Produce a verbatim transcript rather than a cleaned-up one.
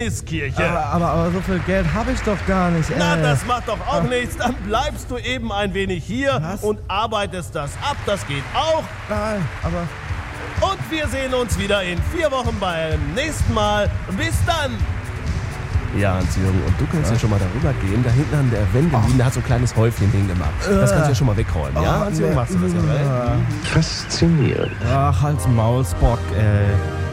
Kompromisskirche. Aber, aber, aber so viel Geld habe ich doch gar nicht, ey. Na, das macht doch auch nichts. Dann bleibst du eben ein wenig hier Was? und arbeitest das ab. Das geht auch. Nein, aber... Und wir sehen uns wieder in vier Wochen beim nächsten Mal. Bis dann. Ja, Hans-Jürgen, und du kannst ja, ja schon mal darüber gehen. Da hinten an der Wende liegen, da hat so ein kleines Häufchen hingemacht. Das kannst du ja schon mal wegräumen, ja? Hans-Jürgen, machst du das ja, Faszinierend. Ach, halt's Maul, Spock, ey.